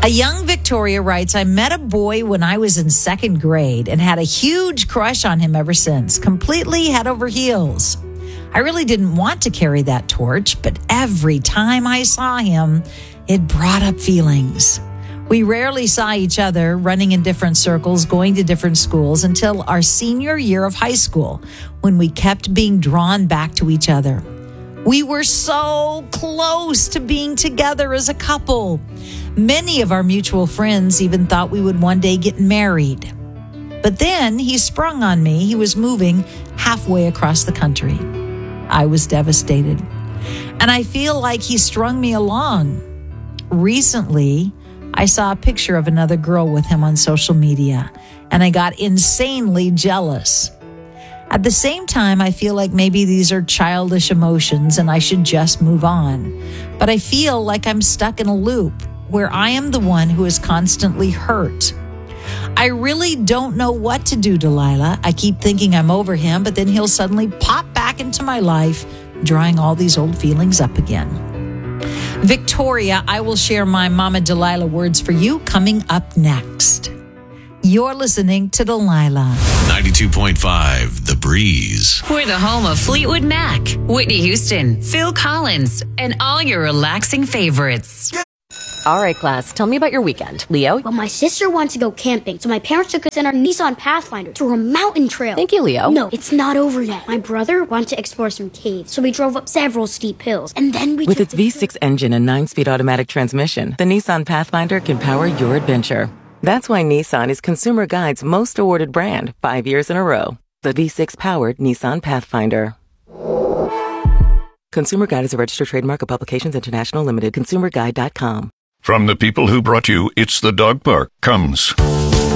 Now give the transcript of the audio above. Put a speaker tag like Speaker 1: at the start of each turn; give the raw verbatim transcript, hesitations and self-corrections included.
Speaker 1: A young Victoria writes, I met a boy when I was in second grade and had a huge crush on him ever since, completely head over heels. I really didn't want to carry that torch, but every time I saw him, it brought up feelings. We rarely saw each other, running in different circles, going to different schools until our senior year of high school, when we kept being drawn back to each other. We were so close to being together as a couple. Many of our mutual friends even thought we would one day get married. But then he sprung on me. He was moving halfway across the country. I was devastated. And I feel like he strung me along. Recently, I saw a picture of another girl with him on social media, and I got insanely jealous. At the same time, I feel like maybe these are childish emotions and I should just move on. But I feel like I'm stuck in a loop where I am the one who is constantly hurt. I really don't know what to do, Delilah. I keep thinking I'm over him, but then he'll suddenly pop back into my life, drawing all these old feelings up again. Victoria, I will share my Mama Delilah words for you coming up next. You're listening to Delilah.
Speaker 2: ninety-two point five The Breeze.
Speaker 3: We're the home of Fleetwood Mac, Whitney Houston, Phil Collins, and all your relaxing favorites.
Speaker 4: All right, class, tell me about your weekend. Leo?
Speaker 5: Well, my sister wants to go camping, so my parents took us in our Nissan Pathfinder through a mountain trail.
Speaker 4: Thank you, Leo.
Speaker 5: No, it's not over yet. My brother wanted to explore some caves, so we drove up several steep hills, and then we
Speaker 6: With
Speaker 5: took
Speaker 6: its V six engine and nine-speed automatic transmission, the Nissan Pathfinder can power your adventure. That's why Nissan is Consumer Guide's most awarded brand five years in a row. The V six-powered Nissan Pathfinder. Consumer Guide is a registered trademark of Publications International Limited. consumer guide dot com.
Speaker 7: From the people who brought you It's the Dog Park comes